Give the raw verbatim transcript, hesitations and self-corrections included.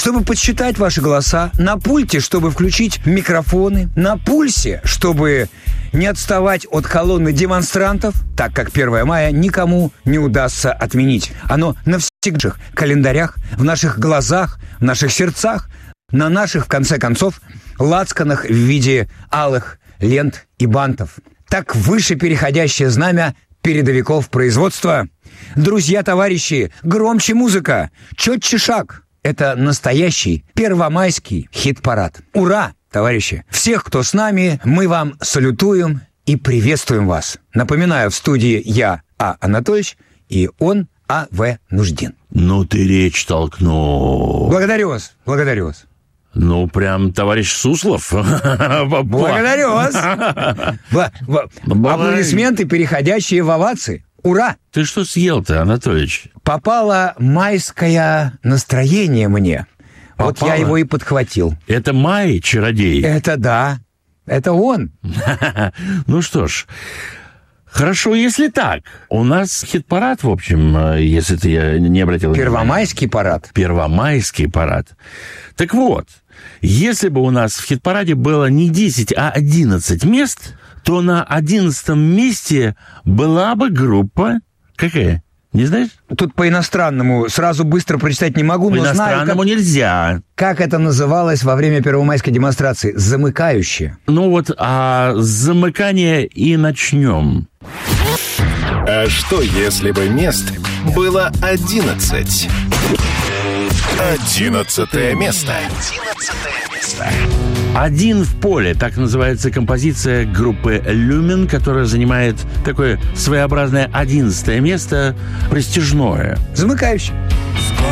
чтобы подсчитать ваши голоса, на пульте, чтобы включить микрофоны, на пульсе, чтобы не отставать от колонны демонстрантов, так как первое мая никому не удастся отменить. Оно на всех календарях, в наших глазах, в наших сердцах, на наших, в конце концов, лацканах в виде алых лент и бантов. Так выше переходящее знамя передовиков производства. Друзья, товарищи, громче музыка, четче шаг. Это настоящий первомайский хит-парад. Ура, товарищи! Всех, кто с нами, мы вам салютуем и приветствуем вас. Напоминаю, в студии я, А. Анатольевич, и он, А. В. Нуждин. Ну ты речь толкнул. Благодарю вас, благодарю вас. Ну, прям товарищ Суслов. Благодарю вас. Аплодисменты, переходящие в овации. Ура! Ты что съел-то, Анатольевич? Попало майское настроение мне. Попало? Вот я его и подхватил. Это Май, чародей? Это да. Это он. Ну что ж, хорошо, если так. У нас хит-парад, в общем, если ты не обратил внимания. Первомайский парад. Первомайский парад. Так вот, если бы у нас в хит-параде было не десять, а одиннадцать мест, то на одиннадцатом месте была бы группа... Какая? Не знаешь? Тут по-иностранному сразу быстро прочитать не могу, но знаю... По-иностранному как... нельзя. Как это называлось во время первомайской демонстрации? Замыкающее. Ну вот, а с замыкания и начнем. А что, если бы мест было одиннадцать? Одиннадцатое место. Одиннадцатое место. «Один в поле» — так называется композиция группы «Люмен», которая занимает такое своеобразное одиннадцатое место, престижное. Замыкающее.